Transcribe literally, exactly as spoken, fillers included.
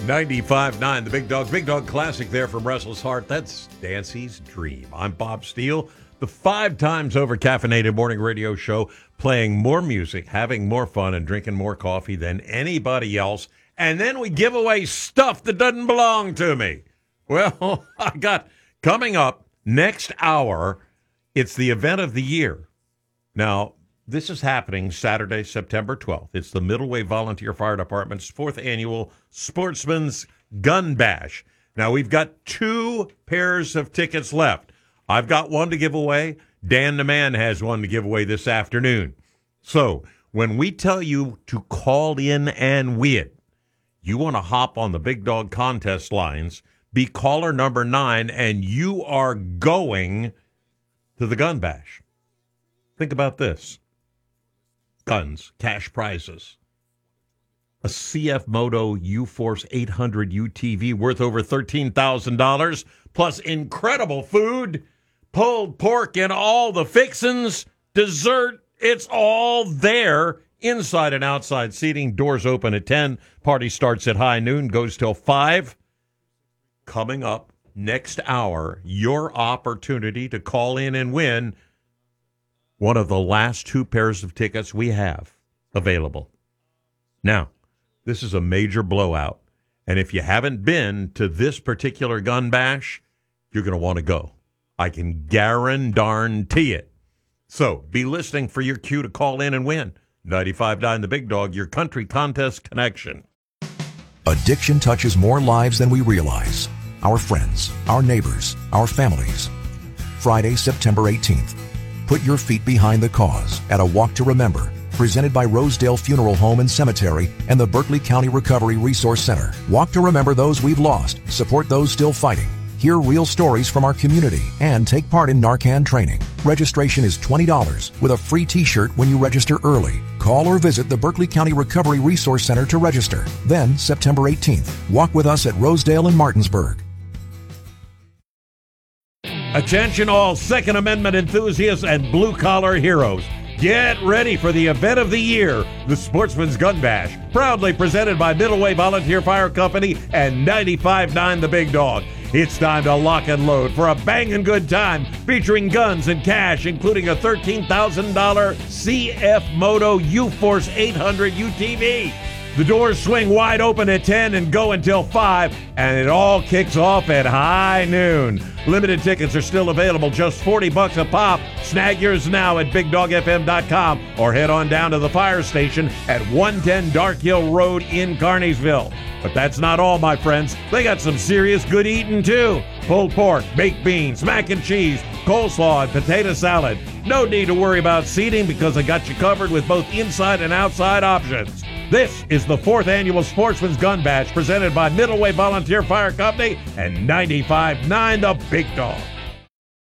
ninety-five nine, the Big Dog. Big Dog Classic there from Restless Heart. That's Dancy's Dream. I'm Bob Steele, the five times over caffeinated morning radio show, playing more music, having more fun, and drinking more coffee than anybody else. And then we give away stuff that doesn't belong to me. Well, I got coming up next hour, it's the event of the year. Now, this is happening Saturday, September twelfth. It's the Middleway Volunteer Fire Department's fourth annual Sportsman's Gun Bash. Now, we've got two pairs of tickets left. I've got one to give away. Dan the Man has one to give away this afternoon. So, when we tell you to call in and win, you want to hop on the Big Dog contest lines, be caller number nine, and you are going to the Gun Bash. Think about this. Guns, cash prizes, a C F Moto U-Force eight hundred U T V worth over thirteen thousand dollars, plus incredible food, pulled pork and all the fixins, dessert. It's all there, inside and outside seating. Doors open at ten. Party starts at high noon, goes till five. Coming up next hour, your opportunity to call in and win one of the last two pairs of tickets we have available. Now, this is a major blowout, and if you haven't been to this particular gun bash, you're going to want to go. I can guarantee it. So, be listening for your cue to call in and win. ninety-five nine The Big Dog, your country contest connection. Addiction touches more lives than we realize. Our friends, our neighbors, our families. Friday, September eighteenth. Put your feet behind the cause at a Walk to Remember, presented by Rosedale Funeral Home and Cemetery and the Berkeley County Recovery Resource Center. Walk to remember those we've lost, support those still fighting, hear real stories from our community, and take part in Narcan training. Registration is twenty dollars with a free t-shirt when you register early. Call or visit the Berkeley County Recovery Resource Center to register. Then, September eighteenth, walk with us at Rosedale and Martinsburg. Attention all Second Amendment enthusiasts and blue-collar heroes. Get ready for the event of the year, the Sportsman's Gun Bash, proudly presented by Middleway Volunteer Fire Company and ninety-five nine The Big Dog. It's time to lock and load for a banging good time featuring guns and cash, including a thirteen thousand dollars C F Moto U-Force eight hundred U T V. The doors swing wide open at ten and go until five, and it all kicks off at high noon. Limited tickets are still available, just forty bucks a pop. Snag yours now at big dog f m dot com or head on down to the fire station at one ten Dark Hill Road in Carneysville. But that's not all, my friends. They got some serious good eating, too. Pulled pork, baked beans, mac and cheese, coleslaw, and potato salad. No need to worry about seating because I got you covered with both inside and outside options. This is the fourth annual Sportsman's Gun Bash presented by Middleway Volunteer Fire Company and ninety-five nine The Big Dog.